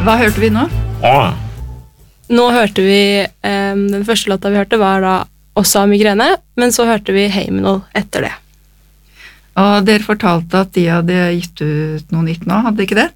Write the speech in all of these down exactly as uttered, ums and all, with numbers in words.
Hva hørte vi nå? Åh. Nå hørte vi, um, den første låta vi hørte var da også av migrene, men så hørte vi Heimenol etter det. Og dere fortalte at de hadde gitt ut noe nytt nå, hadde de ikke det?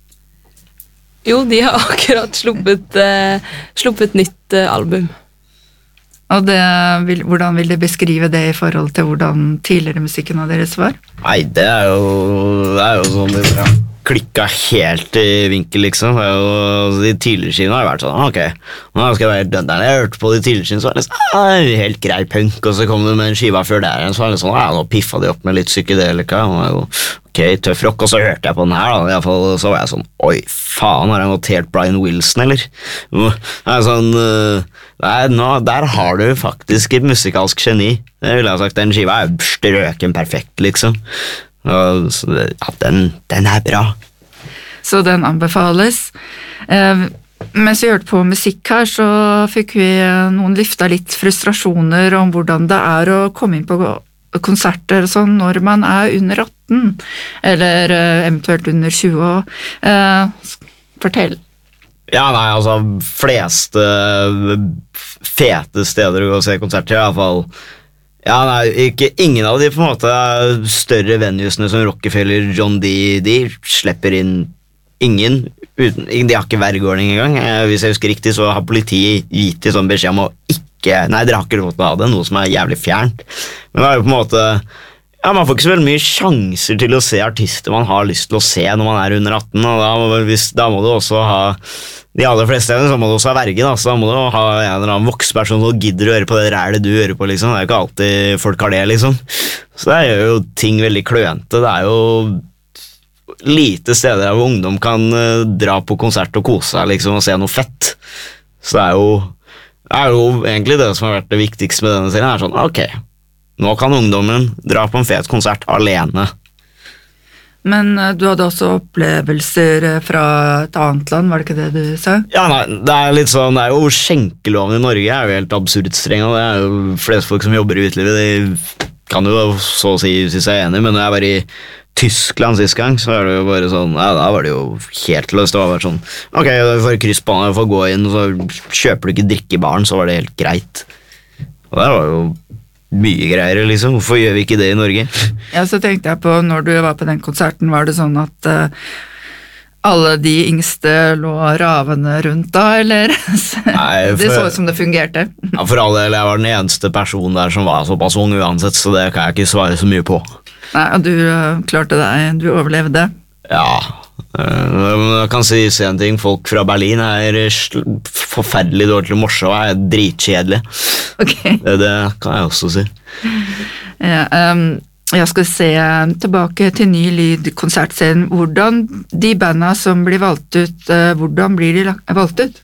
Jo, de har akkurat sluppet, uh, sluppet nytt uh, album. Og det, vil, hvordan vil de beskrive det i forhold til hvordan tidligere musikken av deres var? Nei, det er jo, det er jo sånn det ja. Klikket helt i vinkel, liksom. Det er jo, de tidligere skivene har vært sånn, ok, nå skal jeg være dønn der. Jeg hørte på de tidligere skivene, så var det liksom, ah, helt grei punk, og så kom det med en skiva før der, så var det sånn, ja, nå piffa de opp med litt psykedelika, og det var jo, ok, tøff rock, og så hørte jeg på den her, da, i hvert fall, så var jeg sånn, oi, faen, har jeg gått helt Brian Wilson, eller? Det er sånn, der, nå, der har du faktisk et musikalsk geni. Det vil jeg ha sagt, den skiva er strøken perfekt, liksom. Og, så, ja, den, den er bra. Så den anbefales. Eh, mens vi hørte på musikk her, så fikk vi noen lifta litt frustrasjoner om hvordan det er å komme inn på konserter og sånn når man er under atten, eller eh, eventuelt under tjue år. Eh, fortell. Ja, nei, altså, fleste fete steder å gå og se konserter, i hvert fall. Ja, nei, ikke, ingen av de på en måte større venuesene som Rockefeller, John D, de slipper inn ingen, uten, de har ikke vergeordning engang. Hvis jeg husker riktig, så har politiet gitt til sånn beskjed om å ikke, nei, dere har ikke lov til å ha det, noe som er jævlig fjernt. Men det er jo på en måte, ja, man får ikke så veldig mye sjanser til å se artister man har lyst til å se når man er under atten, og da, hvis, da må du også ha de aller fleste stedene, så må du også ha verge, da, så da må du ha en eller annen voksperson som gidder å høre på det rælet du hører på, liksom. Det er jo ikke alltid folk har det, liksom. Så det er jo ting veldig klønete. Det er jo lite steder hvor ungdom kan uh, dra på konsert og kose seg, liksom, og se noe fett. Så det er jo, det er jo egentlig det som har vært det viktigste med denne serien, er sånn, ok, nå kan ungdommen dra på en fet konsert alene. Men du hadde også opplevelser fra et annet land, var det ikke det du sa? Ja, nei, det er litt sånn, det er jo skjenkeloven i Norge er jo helt absurd streng, og det er jo flest folk som jobber i utlivet, de kan jo så å si, si seg enig, men når jeg var i Tyskland sist gang, så er det jo bare sånn, ja, da var det jo helt løst, det var bare sånn, ok, for kryssbane, for å gå inn, så kjøper du ikke drikke i baren, så var det helt greit. Og det var jo mye greier, liksom. Hvorfor gjør vi ikke det i Norge? Ja, så tenkte jeg på, når du var på den konserten, var det sånn at uh, alle de yngste lå ravende rundt da, eller? Nei, for, det så ut som det fungerte. Ja, for all del, jeg var den eneste personen der som var såpass ung uansett, så det kan jeg ikke svare så mye på. Nei, og du uh, klarte deg, du overlevde. Ja, jeg kan si, si en ting, folk fra Berlin er forferdelig dårlig til å morse og er dritkjedelig. Okay. Det, det kan jeg også si. Ja, um, jeg skal se tilbake til ny lyd konsertscenen. Hvordan de bandene som blir valgt ut, uh, hvordan blir de valgt ut?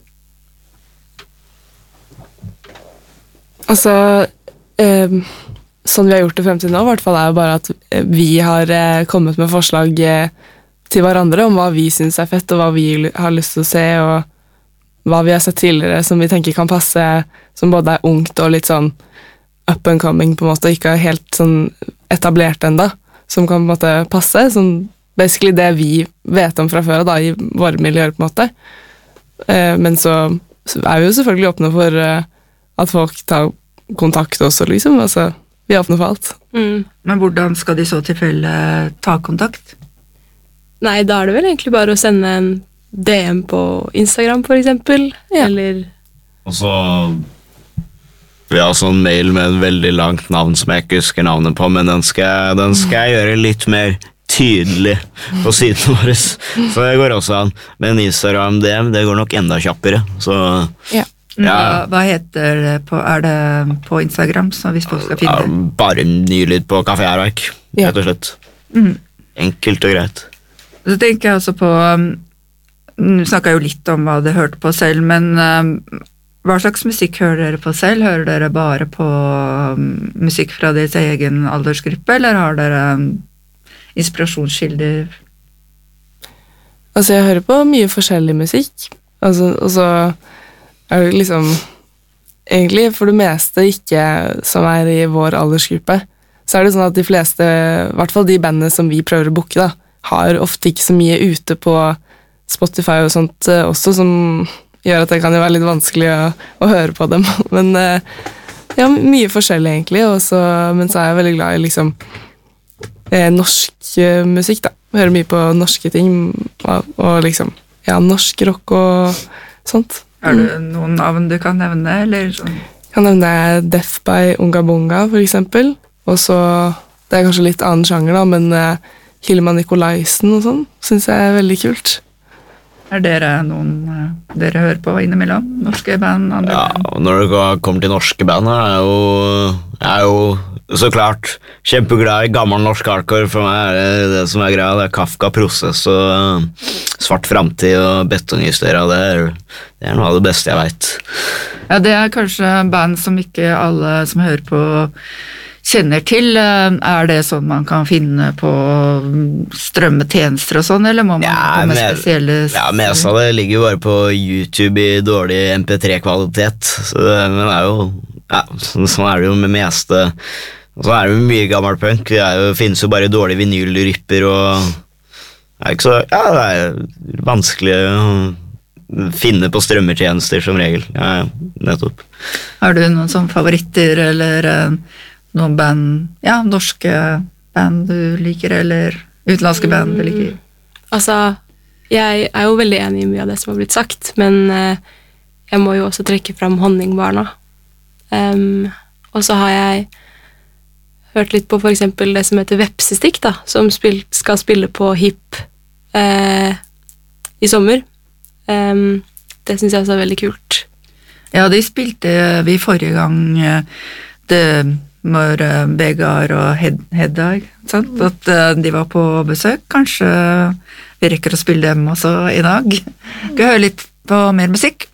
Altså, um, sånn vi har gjort det frem til nå, i hvert fall er jo bare at vi har uh, kommet med forslag uh, til hverandre om hva vi synes er fett, og hva vi har lyst til å se, og hva vi har sett tidligere som vi tenker kan passe, som både er ungt og litt sånn up and coming, på en måte, ikke helt sånn etablert enda, som kan på en måte passe, sånn basically det vi vet om fra før, da, i våre miljøer, på en måte. Eh, men så, så er vi jo selvfølgelig åpne for uh, at folk tar kontakt også, liksom, altså, vi er åpne for alt. Mm. Men hvordan skal de så tilfelle ta kontakt? Nei, da er det vel egentlig bare å sende en D M på Instagram, for eksempel, ja. Eller... Og så... Vi har sånn mail med en veldig langt navn som jeg ikke husker navnet på, men den skal, den skal jeg gjøre litt mer tydelig på siden vår. Så det går også an. Men Instagram D M, det går nok enda kjappere, så... Ja. Ja. Hva, hva heter det på, er det på Instagram, så hvis folk skal finne det? Ja, bare ny lyd på Kafé Herverk, ja. Rett og slett. Mm. Enkelt og greit. Så tenker jeg også på, nå snakket jeg jo litt om hva dere hørte på selv, men um, hva slags musikk hører dere på selv? Hører dere bare på um, musikk fra deres egen aldersgruppe, eller har dere um, inspirasjonskilder? Altså, jeg hører på mye forskjellig musikk, altså, og så er det liksom, egentlig for det meste ikke som er i vår aldersgruppe, så er det sånn at de fleste, i hvert fall de bandene som vi prøver å booke da, har ofte ikke så mye ute på Spotify og sånt eh, også, som gjør at det kan jo være litt vanskelig å, å høre på dem. Men eh, ja, mye forskjellig egentlig, og så, men så er jeg veldig glad i liksom eh, norsk eh, musikk da. Hører mye på norske ting, og, og liksom, ja, norsk rock og sånt. Er det noen navn du kan nevne, eller sånn? Jeg kan nevne Death by Unga Bunga, for eksempel. Og så, det er kanskje litt annen sjanger da, men eh, Hilma Nikolaisen og sånn, synes jeg er veldig kult. Er dere noen uh, dere hører på innimellom? Norske band? Andre Ja, band? og når det kommer til norske band, er jeg jo, jeg er jo så klart kjempeglad i gammel norsk hardcore. For meg er det det som er greia. Det er Kafka, Prosess og uh, Svart Framtid og Betongystera. Det er, det er noe av det beste jeg vet. Ja, det er kanskje band som ikke alle som hører på kjenner til. Er det sånn man kan finne på strømmetjenester og sånn, eller må man Ja, komme men- spesielle Ja, mest av det ligger jo bare på YouTube i dårlig M P tre kvalitet. Så det, men det er jo ja, sånn, sånn er det jo med meste. Sånn er det jo mye gammel punk. Det er jo, finnes jo bare dårlige vinylrypper, og det er ikke så Ja, det er vanskelig å finne på strømmetjenester som regel. Ja, nettopp. Har du noen sånne favoritter, eller eh, noen band, ja, norske band du liker, eller utenlandske band du liker? Altså, jeg er jo veldig enig i mye av det som har blitt sagt, men eh, jeg må jo også trekke fram Honningbarna. Um, og så har jeg hørt litt på for eksempel det som heter Vepsestikk, da, som spill, skal spille på Hip eh, i sommer. Um, det synes jeg også er veldig kult. Ja, de spilte vi forrige gang eh, det var eh, Vegard og Hed Hedda, ikke sant? At eh, de var på besøk. Kanskje vi rekker å spille dem også i dag. Skal vi høre litt på mer musikk?